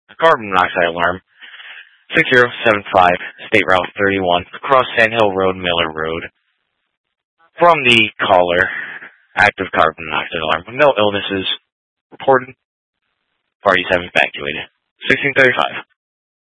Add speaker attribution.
Speaker 1: A carbon monoxide alarm. 6075, State Route 31, across Sand Hill Road, Miller Road. From the caller, active carbon monoxide alarm. No illnesses reported. Parties have evacuated. 1635.